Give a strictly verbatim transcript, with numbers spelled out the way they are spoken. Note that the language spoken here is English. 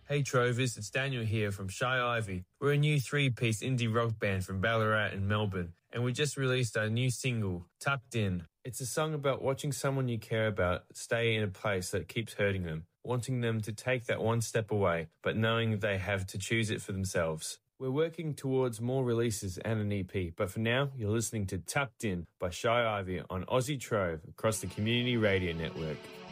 Hey Trovers, it's Daniel here from Shy Ivy. We're a new three-piece indie rock band from Ballarat and Melbourne, and we just released our new single, Tucked In. It's a song about watching someone you care about stay in a place that keeps hurting them, wanting them to take that one step away, but knowing they have to choose it for themselves. We're working towards more releases and an E P, but for now, you're listening to Tucked In by Shy Ivy on Aussie Trove across the Community Radio Network.